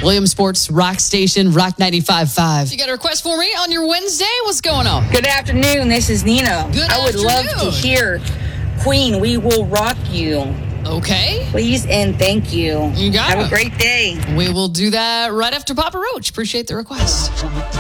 Williams Sports Rock Station, Rock 95.5. You got a request for me on your Wednesday? What's going on? Good afternoon. This is Nina. Good I would love to hear Queen, We Will Rock You. Okay. Please and thank you. You got it. Have a great day. We will do that right after Papa Roach. Appreciate the request.